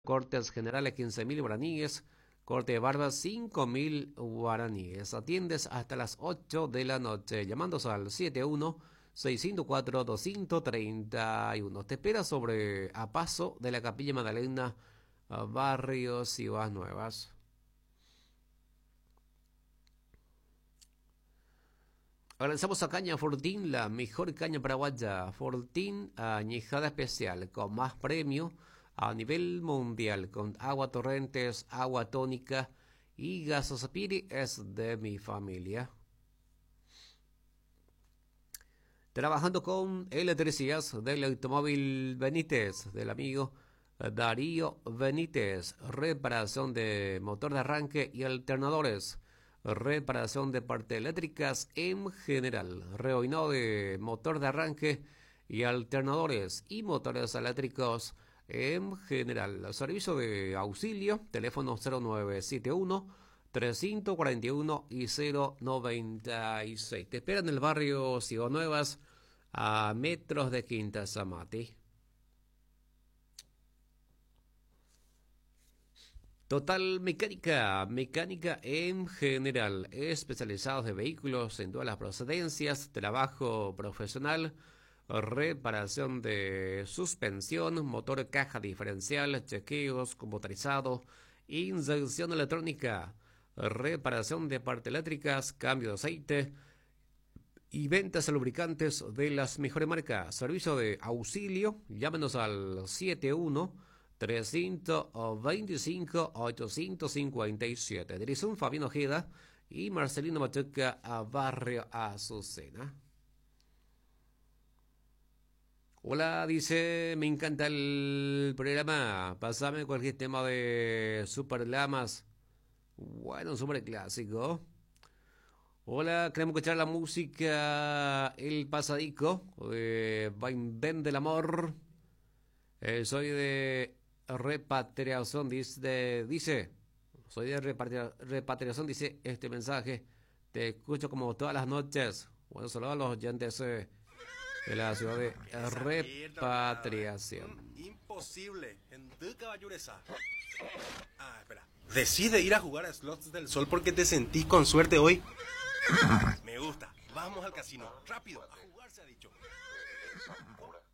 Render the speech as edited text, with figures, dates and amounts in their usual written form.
Cortes generales 15.000 guaraníes. Corte de barba 5.000 guaraníes. Atiendes hasta las 8 de la noche. Llamándose al 71-604-231. Te espera sobre a paso de la Capilla Magdalena, barrio Ciudades Nuevas. Agradecemos a Caña Fortín, la mejor caña paraguaya. Fortín añejada especial, con más premio a nivel mundial, con agua torrentes, agua tónica y gasosapiri, es de mi familia. Trabajando con electricidad del automóvil Benítez, del amigo Darío Benítez. Reparación de motor de arranque y alternadores. Reparación de partes eléctricas en general. Reoinado de motor de arranque y alternadores y motores eléctricos en general. Servicio de auxilio, teléfono 0971 341 y 096. Te esperan en el barrio Ciudades Nuevas, a metros de Quinta Zamati. Total Mecánica, mecánica en general, especializados de vehículos en todas las procedencias, trabajo profesional, reparación de suspensión, motor, caja diferencial, chequeos, computarizado, inyección electrónica, reparación de partes eléctricas, cambio de aceite y ventas de lubricantes de las mejores marcas. Servicio de auxilio, llámenos al 71-325-857. Dirección Fabián Ojeda y Marcelino Machuca, a Barrio Azucena. Hola, dice, me encanta el programa. Pásame cualquier tema de Super Lamas. Bueno, un super clásico. Hola, queremos escuchar la música El Pasadico de Vaivén del Amor. Soy de repatriación, dice, soy de repatriación, dice este mensaje. Te escucho como todas las noches. Bueno, saludos a los oyentes de la ciudad de Repatriación. Imposible. En tu caballureza. Espera. Decide ir a jugar a Slots del Sol porque te sentís con suerte hoy. Me gusta. Vamos al casino. Rápido. A jugar se ha dicho.